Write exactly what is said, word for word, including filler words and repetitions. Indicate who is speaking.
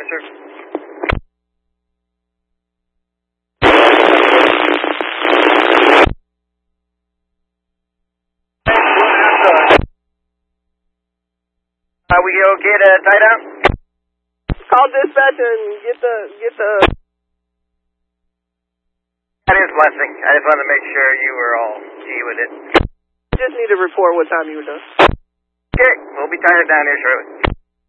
Speaker 1: Yes, sir. Are we okay to tie down?
Speaker 2: Call dispatch and get the, get the...
Speaker 1: That is blessing. I just wanted to make sure you were all G with it.
Speaker 2: Just need to report what time you were done.
Speaker 1: Okay, we'll be tying it down here shortly.